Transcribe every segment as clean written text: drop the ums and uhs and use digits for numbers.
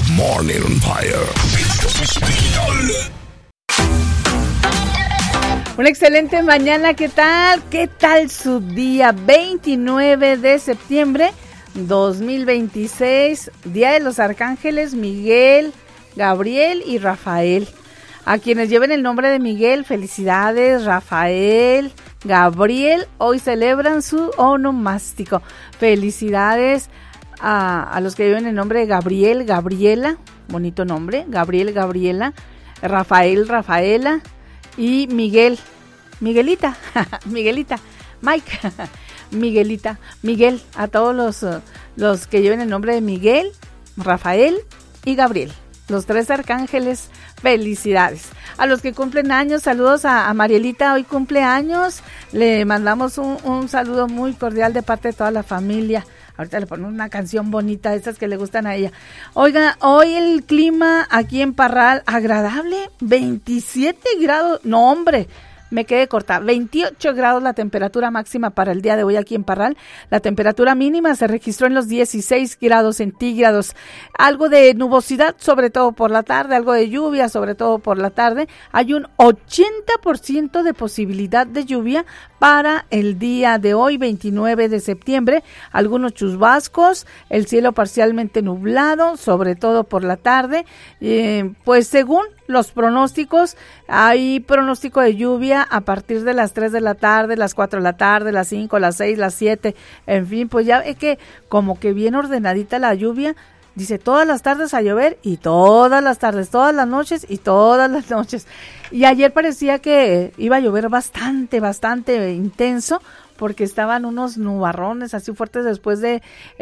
Morning on Fire. Una excelente mañana, ¿qué tal? ¿Qué tal su día? 29 de septiembre 2026, Día de los Arcángeles Miguel, Gabriel y Rafael. A quienes lleven el nombre de Miguel, felicidades. Rafael, Gabriel, hoy celebran su onomástico. Felicidades a los que lleven el nombre de Gabriel, Gabriela, bonito nombre, Gabriel, Gabriela, Rafael, Rafaela y Miguel, Miguelita, Miguelita, Mike, Miguelita, Miguel, a todos los que lleven el nombre de Miguel, Rafael y Gabriel, los tres arcángeles, felicidades. A los que cumplen años, saludos a Marielita, hoy cumple años, le mandamos un saludo muy cordial de parte de toda la familia. Ahorita le ponemos una canción bonita, de esas que le gustan a ella. Oiga, hoy el clima aquí en Parral, agradable, 27 grados, no hombre, me quedé corta, 28 grados la temperatura máxima para el día de hoy aquí en Parral. La temperatura mínima se registró en los 16 grados centígrados. Algo de nubosidad, sobre todo por la tarde, algo de lluvia, sobre todo por la tarde. Hay un 80% de posibilidad de lluvia para el día de hoy, 29 de septiembre. Algunos chubascos, el cielo parcialmente nublado, sobre todo por la tarde. Pues según los pronósticos, hay pronóstico de lluvia a partir de las 3 de la tarde, las 4 de la tarde, las 5, las 6, las 7, en fin, pues ya es que como que bien ordenadita la lluvia, dice todas las tardes a llover y todas las tardes, todas las noches y todas las noches. Y ayer parecía que iba a llover bastante intenso, porque estaban unos nubarrones así fuertes después de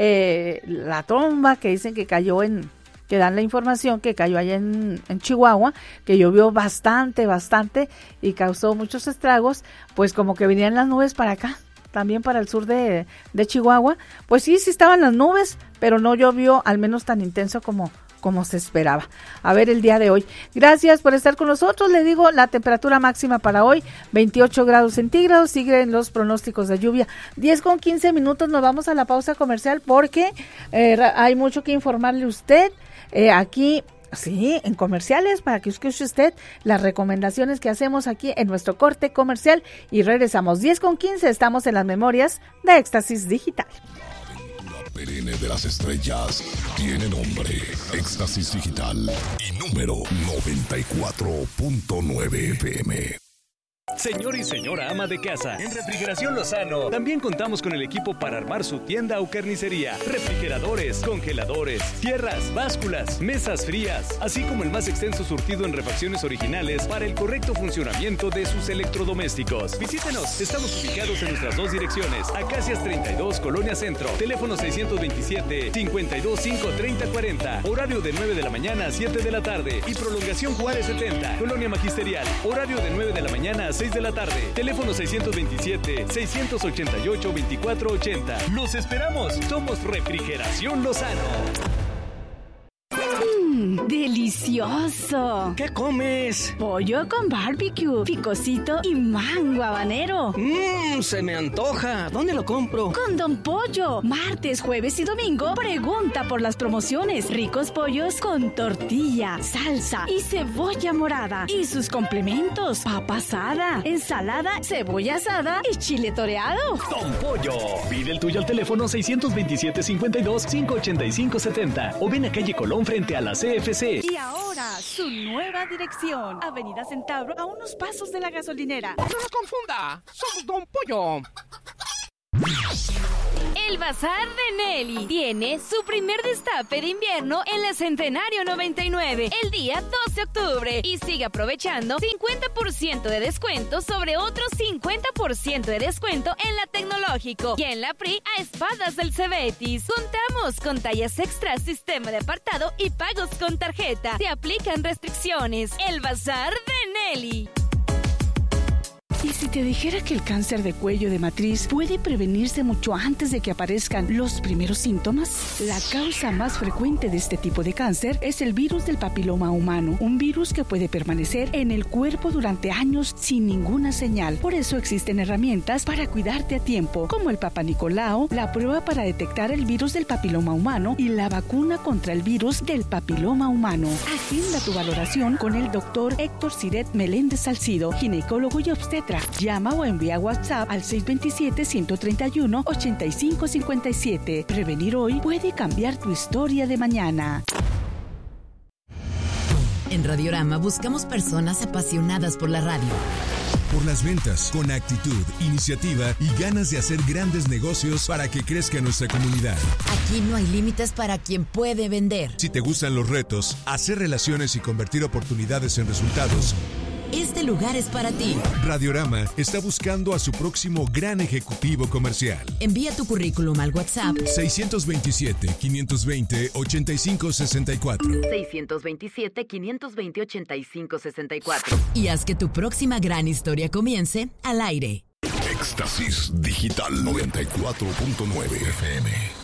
la tromba que dicen que cayó que dan la información que cayó allá en Chihuahua, que llovió bastante y causó muchos estragos, pues como que venían las nubes para acá, también para el sur de Chihuahua. Pues sí estaban las nubes, pero no llovió al menos tan intenso como se esperaba. A ver el día de hoy. Gracias por estar con nosotros. Le digo, la temperatura máxima para hoy, 28 grados centígrados. Siguen los pronósticos de lluvia. 10:15 minutos, nos vamos a la pausa comercial porque hay mucho que informarle a usted. Aquí, sí, en comerciales, para que escuche usted las recomendaciones que hacemos aquí en nuestro corte comercial y regresamos. 10:15, estamos en las memorias de Éxtasis Digital. La perenne de las estrellas tiene nombre, Éxtasis Digital y número 94.9 FM. Señor y señora ama de casa, en Refrigeración Lozano también contamos con el equipo para armar su tienda o carnicería. Refrigeradores, congeladores, tierras, básculas, mesas frías, así como el más extenso surtido en refacciones originales para el correcto funcionamiento de sus electrodomésticos. Visítenos, estamos ubicados en nuestras dos direcciones, Acacias 32, Colonia Centro, teléfono 627-525-3040, horario de 9 de la mañana a 7 de la tarde y prolongación Juárez 70, Colonia Magisterial, horario de 9 de la mañana a 6 de la tarde. Teléfono 627-688-2480. ¡Los esperamos! Somos Refrigeración Lozano. ¡Delicioso! ¿Qué comes? Pollo con barbecue, picosito y mango habanero. Se me antoja. ¿Dónde lo compro? Con Don Pollo. Martes, jueves y domingo, pregunta por las promociones. Ricos pollos con tortilla, salsa y cebolla morada. Y sus complementos: papa asada, ensalada, cebolla asada y chile toreado. Don Pollo. Pide el tuyo al teléfono 627-52-585-70 o ven a calle Colón frente a la CFC. Y ahora, su nueva dirección. Avenida Centauro, a unos pasos de la gasolinera. ¡No nos confunda! ¡Somos Don Pollo! El Bazar de Nelly tiene su primer destape de invierno en el Centenario 99, el día 12 de octubre. Y sigue aprovechando 50% de descuento sobre otros 50% de descuento en la Tecnológico y en la PRI a Espadas del Cebetis. Contamos con tallas extra, sistema de apartado y pagos con tarjeta. Se aplican restricciones. El Bazar de Nelly. ¿Y si te dijera que el cáncer de cuello de matriz puede prevenirse mucho antes de que aparezcan los primeros síntomas? La causa más frecuente de este tipo de cáncer es el virus del papiloma humano, un virus que puede permanecer en el cuerpo durante años sin ninguna señal. Por eso existen herramientas para cuidarte a tiempo, como el Papa Nicolau, la prueba para detectar el virus del papiloma humano y la vacuna contra el virus del papiloma humano. Agenda tu valoración con el doctor Héctor Siret Meléndez Salcido, ginecólogo y obstetra. Llama o envía WhatsApp al 627-131-8557. Prevenir hoy puede cambiar tu historia de mañana. En Radiorama buscamos personas apasionadas por la radio. Por las ventas, con actitud, iniciativa y ganas de hacer grandes negocios para que crezca nuestra comunidad. Aquí no hay límites para quien puede vender. Si te gustan los retos, hacer relaciones y convertir oportunidades en resultados, este lugar es para ti. Radiorama está buscando a su próximo gran ejecutivo comercial. Envía tu currículum al WhatsApp 627-520-8564. 627-520-8564. Y haz que tu próxima gran historia comience al aire. Éxtasis Digital 94.9 FM.